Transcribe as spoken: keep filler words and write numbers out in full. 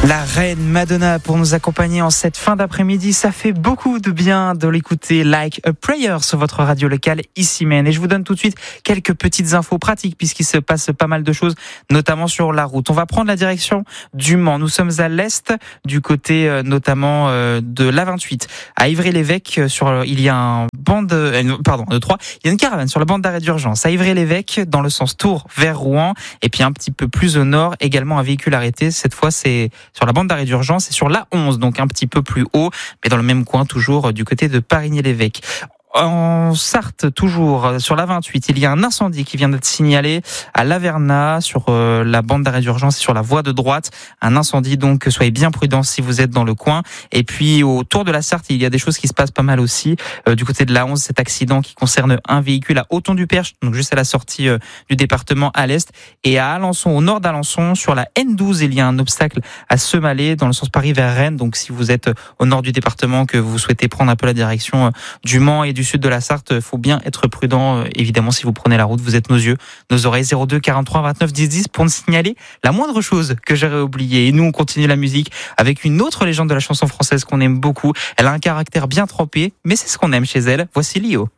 La reine Madonna pour nous accompagner en cette fin d'après-midi. Ça fait beaucoup de bien de l'écouter Like a Prayer sur votre radio locale ici Maine. Et je vous donne tout de suite quelques petites infos pratiques puisqu'il se passe pas mal de choses, notamment sur la route. On va prendre la direction du Mans. Nous sommes à l'est, du côté euh, notamment euh, de l'A vingt-huit. À Ivry-l'Évêque, sur, il y a un bande, euh, pardon, de trois. Il y a une caravane sur la bande d'arrêt d'urgence. À Ivry-l'Évêque, dans le sens Tours vers Rouen. Et puis un petit peu plus au nord, également un véhicule arrêté. Cette fois, c'est sur la bande d'arrêt d'urgence et sur l'A onze, donc un petit peu plus haut, mais dans le même coin, toujours du côté de Parigny-l'Évêque. En Sarthe, toujours sur l'A vingt-huit, il y a un incendie qui vient d'être signalé à Laverna sur euh, la bande d'arrêt d'urgence et sur la voie de droite. Un incendie, donc soyez bien prudents si vous êtes dans le coin. Et puis autour de la Sarthe, il y a des choses qui se passent pas mal aussi. Euh, du côté de l'A onze, cet accident qui concerne un véhicule à Auton-du-Perche, donc juste à la sortie euh, du département à l'est. Et à Alençon, au nord d'Alençon, sur la N douze, il y a un obstacle à Semalé dans le sens Paris vers Rennes. Donc si vous êtes au nord du département, que vous souhaitez prendre un peu la direction euh, du Mans et du sud de la Sarthe, faut bien être prudent. Évidemment, si vous prenez la route, vous êtes nos yeux, nos oreilles. Zéro deux quarante-trois vingt-neuf dix dix pour nous signaler la moindre chose que j'aurais oublié. Et nous, on continue la musique avec une autre légende de la chanson française qu'on aime beaucoup. Elle a un caractère bien trempé, mais c'est ce qu'on aime chez elle. Voici Lio.